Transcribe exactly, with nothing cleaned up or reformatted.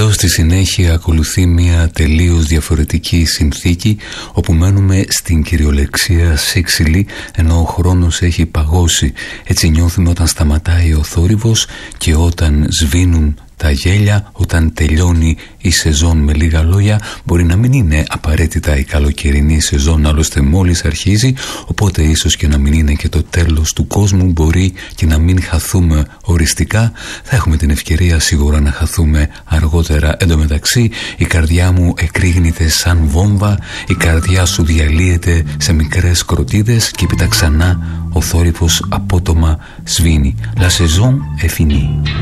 Εδώ στη συνέχεια ακολουθεί μια τελείως διαφορετική συνθήκη, όπου μένουμε στην κυριολεξία σύξυλη, ενώ ο χρόνος έχει παγώσει. Έτσι νιώθουμε όταν σταματάει ο θόρυβος και όταν σβήνουν τα γέλια, όταν τελειώνει η σεζόν. Με λίγα λόγια, μπορεί να μην είναι απαραίτητα η καλοκαιρινή σεζόν, άλλωστε μόλις αρχίζει, οπότε ίσως και να μην είναι και το τέλος του κόσμου, μπορεί και να μην χαθούμε οριστικά. Θα έχουμε την ευκαιρία σίγουρα να χαθούμε αργότερα. Εν τω μεταξύ, η καρδιά μου εκρήγνεται σαν βόμβα, η καρδιά σου διαλύεται σε μικρές κροτίδες και έπειτα ξανά ο θόρυβος απότομα σβήνει. La saison est finie.